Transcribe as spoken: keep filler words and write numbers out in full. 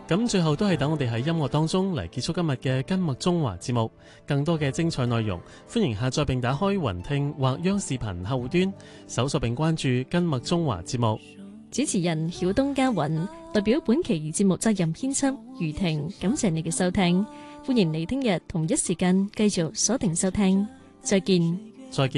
咁最後都係等我哋喺音樂當中嚟結束今日嘅跟麥中華節目。更多嘅精彩內容，歡迎下載並打開雲聽或央視頻客戶端，搜索並關注跟麥中華節目。 主持人曉東家雲，代表本期節目責任編輯余婷，感謝你嘅收聽。歡迎你聽日同一時間繼續鎖定收聽，再見。 再見。